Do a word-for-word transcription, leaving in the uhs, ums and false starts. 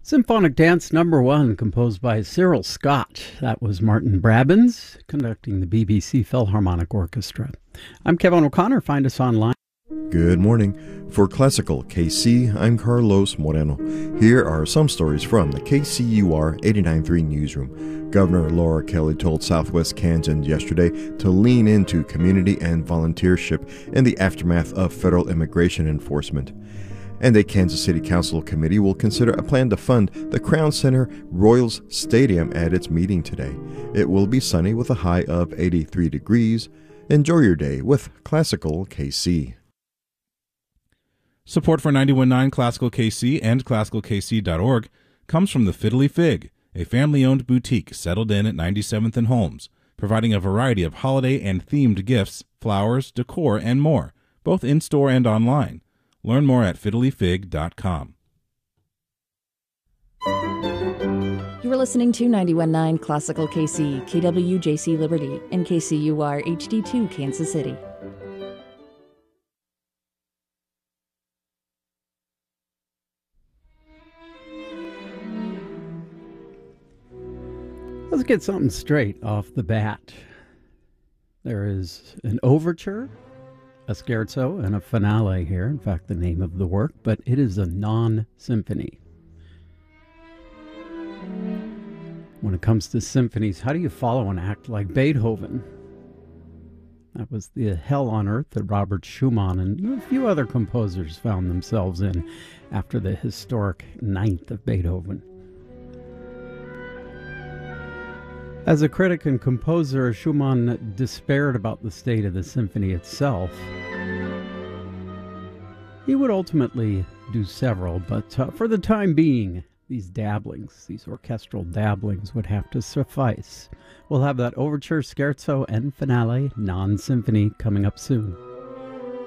Symphonic Dance Number One, composed by Cyril Scott. That was Martin Brabbins, conducting the B B C Philharmonic Orchestra. I'm Kevin O'Connor. Find us online. Good morning. For Classical K C, I'm Carlos Moreno. Here are some stories from the K C U R eighty-nine point three newsroom. Governor Laura Kelly told Southwest Kansans yesterday to lean into community and volunteership in the aftermath of federal immigration enforcement. And a Kansas City Council committee will consider a plan to fund the Crown Center Royals Stadium at its meeting today. It will be sunny with a high of eighty-three degrees. Enjoy your day with Classical K C. Support for ninety-one point nine Classical K C and classical k c dot org comes from the Fiddly Fig, a family-owned boutique settled in at ninety-seventh and Holmes, providing a variety of holiday and themed gifts, flowers, decor, and more, both in-store and online. Learn more at fiddly fig dot com. You are listening to ninety-one point nine Classical K C, K W J C Liberty, and K C U R H D two Kansas City. Let's get something straight off the bat. There is an overture, a scherzo, and a finale here. In fact, the name of the work, but it is a non-symphony. When it comes to symphonies, how do you follow an act like Beethoven? That was the hell on earth that Robert Schumann and a few other composers found themselves in after the historic Ninth of Beethoven. As a critic and composer, Schumann despaired about the state of the symphony itself. He would ultimately do several, but uh, for the time being, these dabblings, these orchestral dabblings would have to suffice. We'll have that overture, scherzo, and finale, non-symphony, coming up soon.